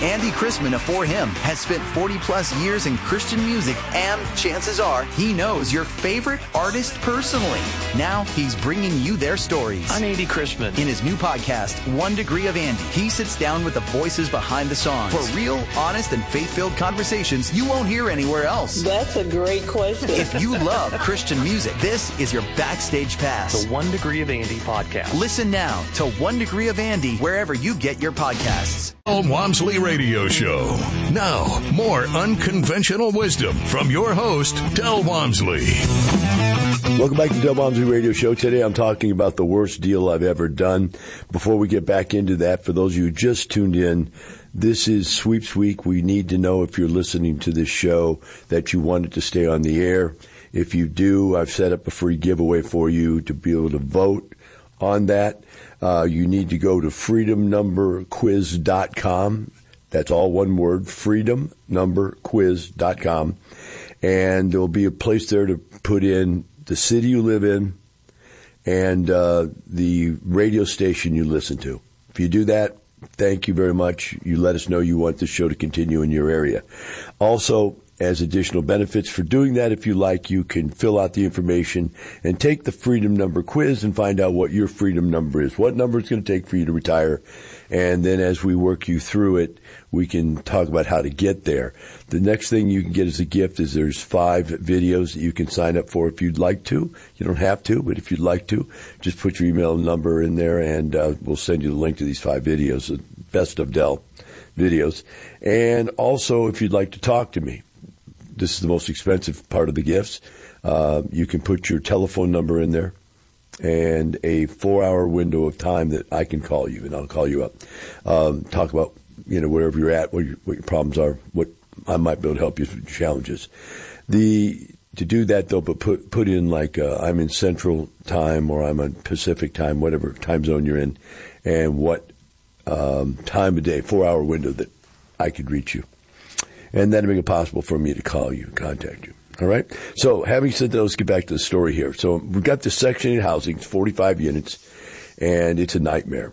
Andy Chrisman of For Him has spent 40-plus years in Christian music, and chances are he knows your favorite artist personally. Now he's bringing you their stories. I'm Andy Chrisman. In his new podcast, 1 Degree of Andy, he sits down with the voices behind the songs for real, honest, and faith-filled conversations you won't hear anywhere else. That's a great question. If you love Christian music, this is your backstage pass. The 1 Degree of Andy podcast. Listen now to 1 Degree of Andy wherever you get your podcasts. Del Walmsley Radio Show. Now, more unconventional wisdom from your host, Del Walmsley. Welcome back to Del Walmsley Radio Show. Today I'm talking about the worst deal I've ever done. Before we get back into that, for those of you who just tuned in, this is Sweeps Week. We need to know if you're listening to this show that you want it to stay on the air. If you do, I've set up a free giveaway for you to be able to vote on that. You need to go to freedomnumberquiz.com. That's all one word, freedomnumberquiz.com. And there will be a place there to put in the city you live in and the radio station you listen to. If you do that, thank you very much. You let us know you want the show to continue in your area. Also, as additional benefits for doing that, if you like, you can fill out the information and take the Freedom Number quiz and find out what your freedom number is, what number it's going to take for you to retire. And then as we work you through it, we can talk about how to get there. The next thing you can get as a gift is there's 5 videos that you can sign up for if you'd like to. You don't have to, but if you'd like to, just put your email number in there and we'll send you the link to these 5 videos, the Best of Del videos. And also, if you'd like to talk to me, this is the most expensive part of the gifts. You can put your telephone number in there and a 4-hour window of time that I can call you, and I'll call you up. Talk about, wherever you're at, what your problems are, what I might be able to help you with challenges. To do that, though, but put in like I'm in Central Time or I'm on Pacific Time, whatever time zone you're in, and what time of day, 4-hour window that I could reach you. And that'll make it possible for me to call you, contact you. All right? So having said that, let's get back to the story here. So we've got this Section 8 housing. It's 45 units, and it's a nightmare.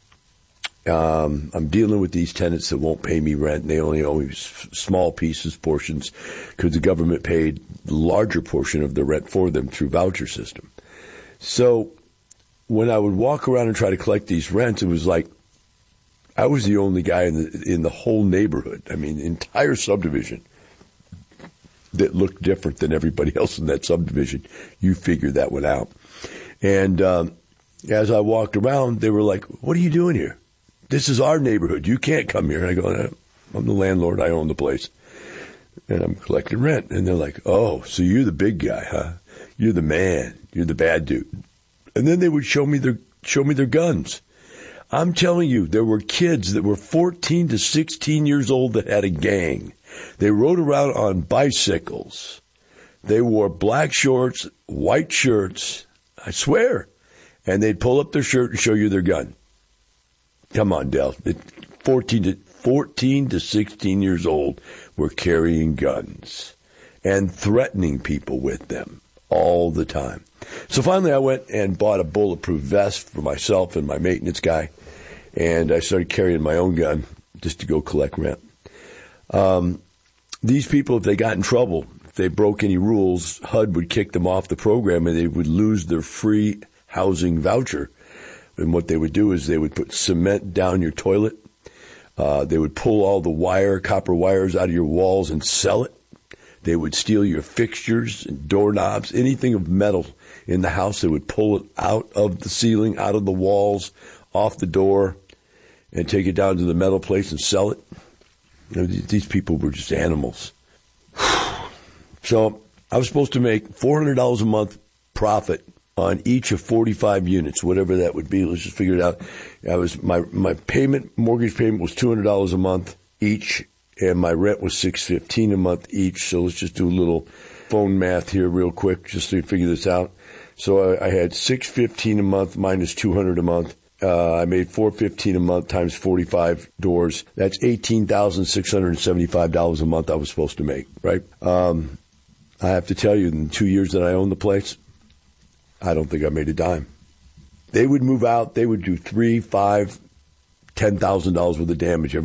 I'm dealing with these tenants that won't pay me rent, and they only owe me small portions, because the government paid the larger portion of the rent for them through voucher system. So when I would walk around and try to collect these rents, it was like I was the only guy in the whole neighborhood. I mean, the entire subdivision that looked different than everybody else in that subdivision. You figure that one out. And as I walked around, they were like, "What are you doing here? This is our neighborhood. You can't come here." And I go, "I'm the landlord. I own the place. And I'm collecting rent." And they're like, "Oh, so you're the big guy, huh? You're the man. You're the bad dude." And then they would show me their guns. I'm telling you, there were kids that were 14 to 16 years old that had a gang. They rode around on bicycles. They wore black shorts, white shirts, I swear. And they'd pull up their shirt and show you their gun. Come on, Del. 14 to 16 years old were carrying guns and threatening people with them all the time. So finally I went and bought a bulletproof vest for myself and my maintenance guy, and I started carrying my own gun just to go collect rent. These people, if they got in trouble, if they broke any rules, HUD would kick them off the program and they would lose their free housing voucher. And what they would do is they would put cement down your toilet. They would pull all the copper wires out of your walls and sell it. They would steal your fixtures and doorknobs, anything of metal in the house. They would pull it out of the ceiling, out of the walls, off the door, and take it down to the metal place and sell it. These people were just animals. So I was supposed to make $400 a month profit on each of 45 units, whatever that would be. Let's just figure it out. My mortgage payment was $200 a month each, and my rent was $615 a month each. So let's just do a little phone math here real quick just to figure this out. So I had $615 a month minus $200 a month. I made $415 a month times 45 doors. That's $18,675 a month I was supposed to make, right? I have to tell you, in the 2 years that I owned the place, I don't think I made a dime. They would move out. They would do $3,000, $5,000, $10,000 worth of damage every